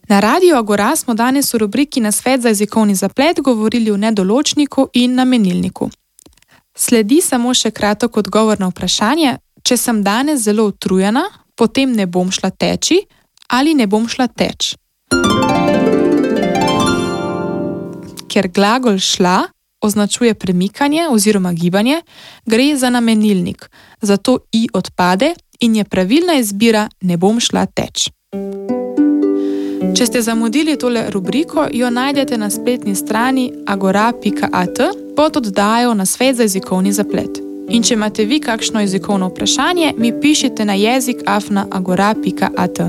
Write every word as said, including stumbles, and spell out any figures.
Na Radiu Agora smo danes v rubriki Nasvet za jezikovni zaplet govorili o nedoločniku in namenilniku. Sledi samo še kratek odgovor na vprašanje, če sem danes zelo utrujena, potem ne bom šla teči ali ne bom šla teč. Ker glagol šla označuje premikanje oziroma gibanje, gre za namenilnik, zato i odpade in je pravilna izbira ne bom šla teč. Če ste zamudili tole rubriko, jo najdete na spletni strani agora pika at pod oddajo Nasvet za jezikovni zaplet. In če imate vi kakšno jezikovno vprašanje, mi pišite na jezik afna agora pika at.